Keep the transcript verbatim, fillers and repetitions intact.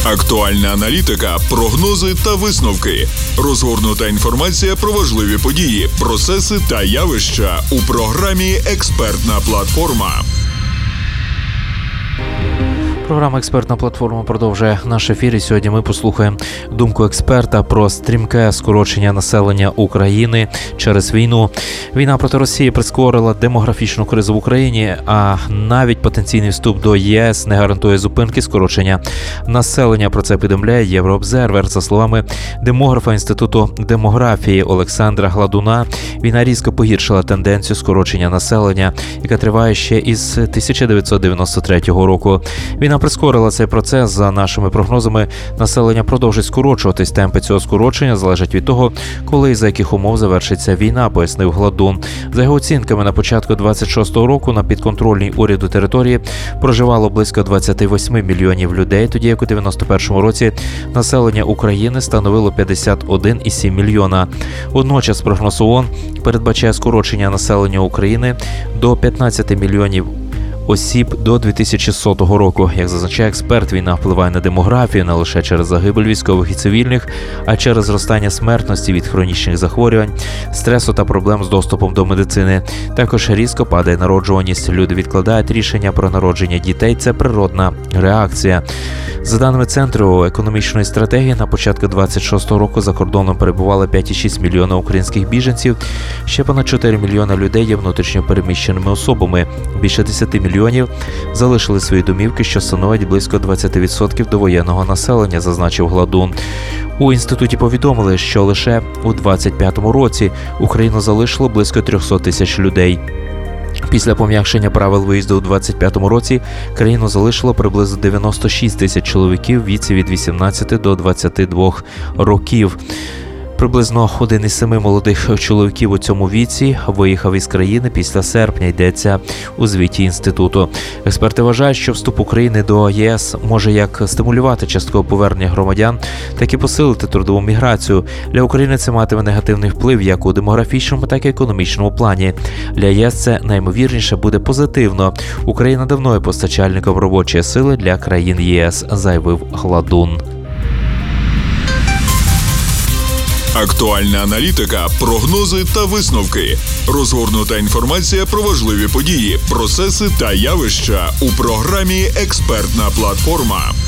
Актуальна аналітика, прогнози та висновки. Розгорнута інформація про важливі події, процеси та явища у програмі «Експертна платформа». Програма «Експертна платформа» продовжує наш ефір, і сьогодні ми послухаємо думку експерта про стрімке скорочення населення України через війну. Війна проти Росії прискорила демографічну кризу в Україні, а навіть потенційний вступ до ЄС не гарантує зупинки скорочення населення. Про це повідомляє Єврообзервер. За словами демографа Інституту демографії Олександра Гладуна, війна різко погіршила тенденцію скорочення населення, яка триває ще із тисяча дев'ятсот дев'яносто третього року. Війна прискорила цей процес. За нашими прогнозами, населення продовжить скорочуватись. Темпи цього скорочення залежать від того, коли і за яких умов завершиться війна, пояснив Гладун. За його оцінками, на початку двадцять шостого року на підконтрольній уряду території проживало близько двадцять вісім мільйонів людей, тоді як у дев'яносто першому році населення України становило п'ятдесят один цілих сім мільйона. Водночас прогноз ООН передбачає скорочення населення України до п'ятнадцяти мільйонів осіб до дві тисячі сотого року. Як зазначає експерт, війна впливає на демографію не лише через загибель військових і цивільних, а через зростання смертності від хронічних захворювань, стресу та проблем з доступом до медицини. Також різко падає народжуваність. Люди відкладають рішення про народження дітей. Це природна реакція. За даними Центру економічної стратегії, на початку двадцять шостого року за кордоном перебувало п'ять цілих шість мільйона українських біженців. Ще понад чотири мільйона людей є внутрішньо переміщеними особами. Більше десяти мільйонів залишили свої домівки, що становить близько двадцять відсотків довоєнного населення, зазначив Гладун. У інституті повідомили, що лише у двадцять п'ятому році Україну залишило близько триста тисяч людей. Після пом'якшення правил виїзду у двадцять п'ятому році країну залишило приблизно дев'яносто шість тисяч чоловіків в віці від вісімнадцяти до двадцяти двох років. Приблизно один із семи молодих чоловіків у цьому віці виїхав із країни після серпня, йдеться у звіті інституту. Експерти вважають, що вступ України до ЄС може як стимулювати часткове повернення громадян, так і посилити трудову міграцію. Для України це матиме негативний вплив як у демографічному, так і економічному плані. Для ЄС це найімовірніше буде позитивно. Україна давно є постачальником робочої сили для країн ЄС, заявив Гладун. Актуальна аналітика, прогнози та висновки. Розгорнута інформація про важливі події, процеси та явища у програмі «Експертна платформа».